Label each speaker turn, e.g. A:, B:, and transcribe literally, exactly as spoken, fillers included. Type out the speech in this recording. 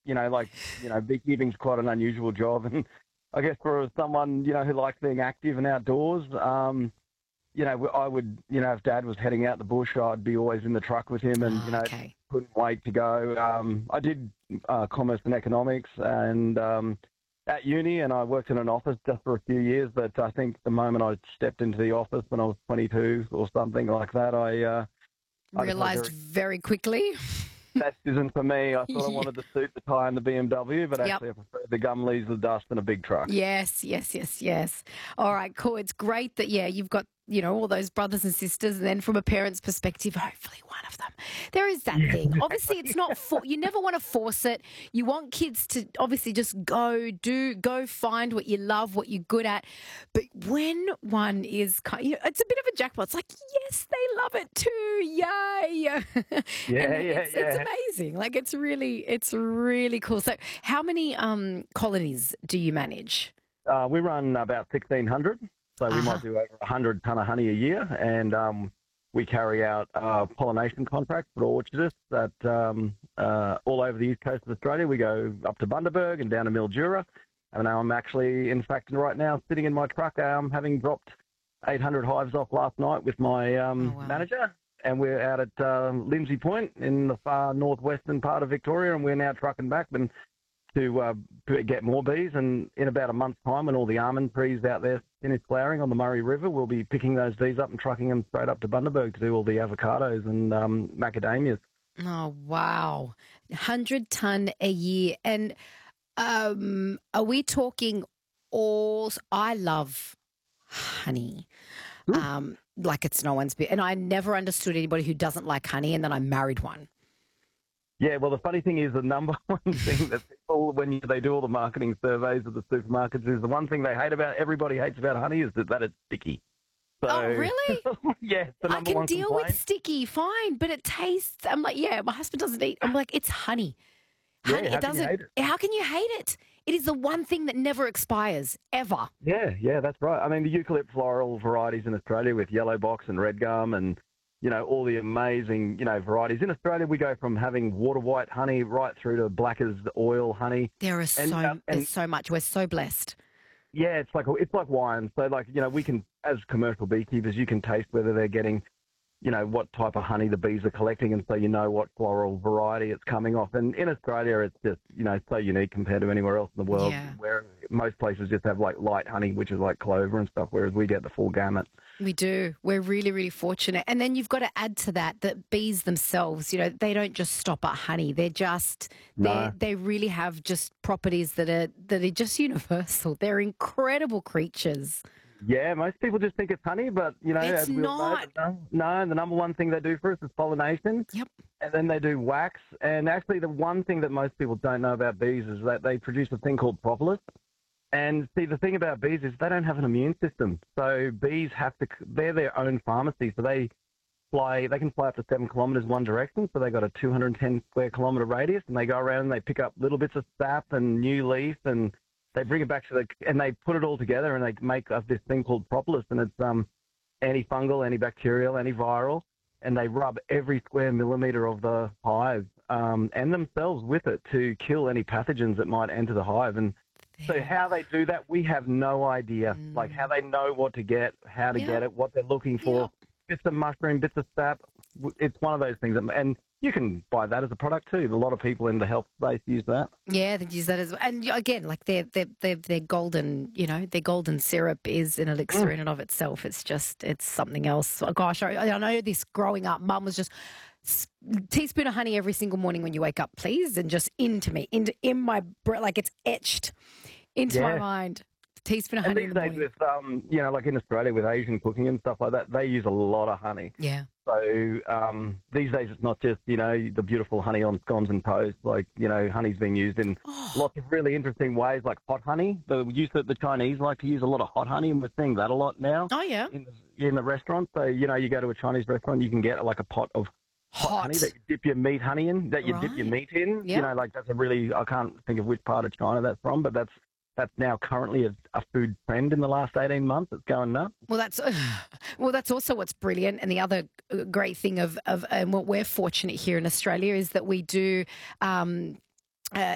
A: you know, like, you know, beekeeping's quite an unusual job. And I guess for someone, you know, who likes being active and outdoors, um, you know, I would, you know, if Dad was heading out the bush, I'd be always in the truck with him and,
B: Oh,
A: you know,
B: okay.
A: couldn't wait to go. Um, I did uh, commerce and economics and um, at uni, and I worked in an office just for a few years, but I think the moment I stepped into the office when I was twenty-two or something like that, I, uh, I just had a
B: Realised
A: very
B: very quickly.
A: that isn't for me. I thought I
B: Yeah.
A: wanted the suit, the tie, and the B M W, but
B: Yep.
A: actually I prefer the Gumleys, the dust, and a big truck.
B: Yes, yes, yes, yes. All right, cool. It's great that, yeah, you've got, you know, all those brothers and sisters. And then from a parent's perspective, hopefully one of them. There is that
A: Yeah,
B: thing. Obviously, it's not, for, you never want to force it. You want kids to obviously just go, do, go find what you love, what you're good at. But when one is, kind, you know, it's a bit of a jackpot. It's like, yes, they love it too. Yay.
A: Yeah,
B: And
A: yeah,
B: it's,
A: yeah.
B: it's amazing. Like, it's really, it's really cool. So how many um, colonies do you manage?
A: Uh, we run about sixteen hundred, so we
B: Uh-huh.
A: might do over one hundred tonne of honey a year, and um, we carry out uh, pollination contracts for orchardists that um, uh, all over the east coast of Australia. We go up to Bundaberg and down to Mildura, and now I'm actually, in fact, right now sitting in my truck, um, having dropped eight hundred hives off last night with my um,
B: Oh, wow.
A: manager, and we're out at uh, Lindsay Point in the far northwestern part of Victoria, and we're now trucking back and to uh, to get more bees. And in about a month's time, when all the almond trees out there finish flowering on the Murray River, we'll be picking those bees up and trucking them straight up to Bundaberg to do all the avocados and um, macadamias.
B: Oh, wow. one hundred tonne a year. And um, are we talking all, I love honey.
A: Good.
B: Um, like it's no one's, and I never understood anybody who doesn't like honey, and then I married one.
A: Yeah, well, the funny thing is the number one thing that people, when you, they do all the marketing surveys of the supermarkets, is the one thing they hate about, everybody hates about honey is that, that it's sticky. So,
B: Oh, really?
A: yeah, it's the
B: I
A: number
B: can
A: one
B: deal
A: complaint.
B: with sticky, fine, but it tastes, I'm like, yeah, my husband doesn't eat. I'm like, it's honey.
A: Yeah,
B: Honey,
A: how
B: it
A: can you
B: doesn't,
A: hate it?
B: how can you hate it? It is the one thing that never expires, ever.
A: Yeah, yeah, that's right. I mean, the eucalypt floral varieties in Australia with yellow box and red gum and, you know, all the amazing, you know, varieties. In Australia, we go from having water white honey right through to black as oil honey.
B: There is
A: And,
B: so,
A: uh, and-
B: there's so much. We're so blessed.
A: Yeah, it's like it's like wine. So, like, you know, we can, as commercial beekeepers, you can taste whether they're getting, you know, what type of honey the bees are collecting, and so you know what floral variety it's coming off. And in Australia, it's just, you know, so unique compared to anywhere else in the world,
B: Yeah.
A: where most places just have like light honey, which is like clover and stuff, whereas we get the full gamut.
B: We do. We're really, really fortunate. And then you've got to add to that that bees themselves, you know, they don't just stop at honey. They're just, they
A: No.
B: they really have just properties that are that are just universal. They're incredible creatures.
A: Yeah, most people just think it's honey, but, you know,
B: It's
A: as we all know,
B: not.
A: no, no, the number one thing they do for us is pollination.
B: Yep.
A: And then they do wax. And actually, the one thing that most people don't know about bees is that they produce a thing called propolis. And see, the thing about bees is they don't have an immune system. So bees have to, they're their own pharmacy. So they fly, they can fly up to seven kilometres one direction. So they got a two hundred ten square kilometre radius, and they go around and they pick up little bits of sap and new leaf, and they bring it back to the, and they put it all together and they make up this thing called propolis. And it's um, antifungal, antibacterial, antiviral. And they rub every square millimetre of the hive um, and themselves with it to kill any pathogens that might enter the hive. And so how they do that, we have no idea.
B: Mm.
A: Like how they know what to get, how to
B: Yeah.
A: get it, what they're looking for. Bits of mushroom, bits of sap. It's one of those things. that- And you can buy that as a product too. A lot of people in the health space use that.
B: Yeah, they use that as well. And again, like their their their their golden, you know, their golden syrup is an elixir in and of itself. It's just, it's something else. Oh, gosh, I, I know this growing up, Mum was just s- teaspoon of honey every single morning when you wake up, please, and just into me, into in my bre- like it's etched into my
A: Yeah.
B: mind. Teaspoon of
A: And
B: honey in
A: these
B: the
A: days
B: morning.
A: with, um, you know, like in Australia with Asian cooking and stuff like that, they use a lot of honey.
B: Yeah.
A: So um, these days it's not just, you know, the beautiful honey on scones and toast. Like, you know, honey's being used in
B: Oh,
A: lots of really interesting ways, like hot honey. The use that the Chinese like to use a lot of hot honey, and we're seeing that a lot now
B: oh yeah.
A: in the, in the restaurant. So, you know, you go to a Chinese restaurant, you can get like a pot of hot,
B: Hot.
A: honey that you dip your meat honey in, that you dip your
B: Right.
A: meat in.
B: Yeah.
A: You know, like that's a really, I can't think of which part of China that's from, but that's that's now currently a, a food trend in the last eighteen months. It's going nuts.
B: Well, that's well, that's also what's brilliant, and the other uh, great thing of of and what we're fortunate here in Australia is that we do. Um, uh,